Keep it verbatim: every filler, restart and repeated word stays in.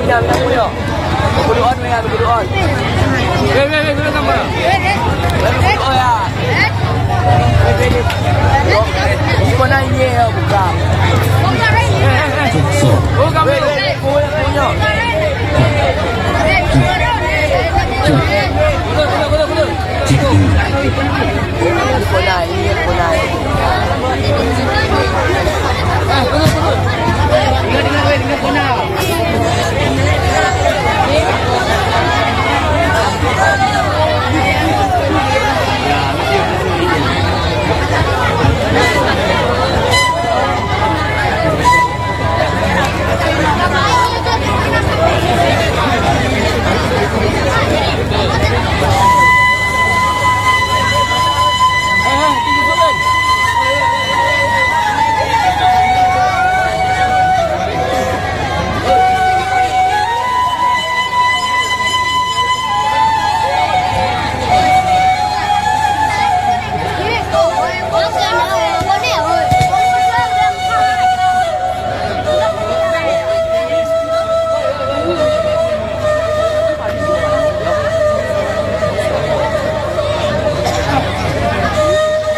Minah, minah punya. Kudu on ya, kudu on. Weh, weh, weh, kudu sama. Kudu on ya. Ini mana ye buka. Oh, kamu.